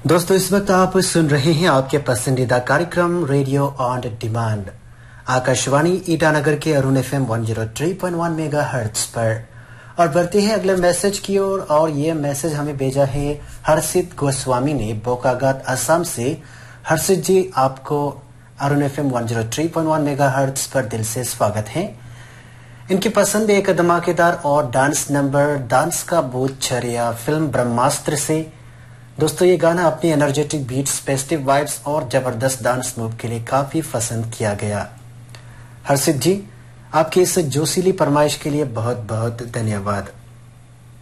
दोस्तों, इस वक्त आप सुन रहे हैं आपके पसंदीदा कार्यक्रम radio on demand Akashvani Itanagar के अरुण FM 103.1 मेगाहर्ट्ज पर। और बढ़ते हैं अगले मैसेज की ओर। और ये मैसेज हमें भेजा है हर्षित गोस्वामी ने बोकागात असम से। हर्षित जी, आपको अरुण FM 103.1 मेगाहर्ट्ज पर दिल से स्वागत है। इनकी पसंद एक धमाकेदार और डांस नंबर डांस का भूत छरिया फिल्म ब्रह्मास्त्र से। दोस्तों, ये गाना अपनी एनर्जेटिक बीट्स, फेस्टिव वाइब्स और जबरदस्त डांस मूव के लिए काफी पसंद किया गया। हर्षित जी, आपकी इस जोशीली फरमाइश के लिए बहुत बहुत धन्यवाद।